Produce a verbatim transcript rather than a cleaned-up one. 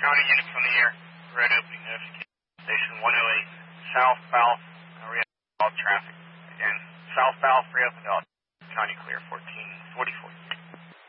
County units on the air. Red opening notification. Station one oh eight, southbound, uh, reopen all traffic. Again, southbound, reopen all. County clear, fourteen forty-four.